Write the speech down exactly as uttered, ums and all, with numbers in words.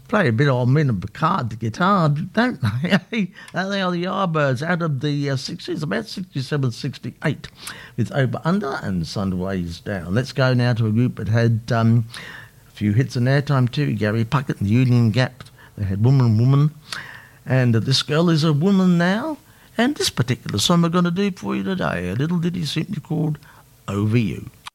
play a bit on Minna Picard, the guitar, don't they? They are the Yardbirds out of the uh, sixties, about sixty-seven, sixty-eight, with Over Under and Sunways Down. Let's go now to a group that had um, a few hits in airtime too. Gary Puckett and the Union Gap. They had Woman, Woman. And uh, This Girl Is a Woman Now. And this particular song we're going to do for you today, a little ditty simply called Over You.